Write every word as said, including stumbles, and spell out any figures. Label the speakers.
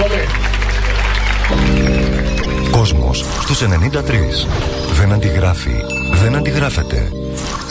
Speaker 1: πολύ.
Speaker 2: Κόσμος στους ενενήντα τρία. Δεν αντιγράφει, δεν αντιγράφεται.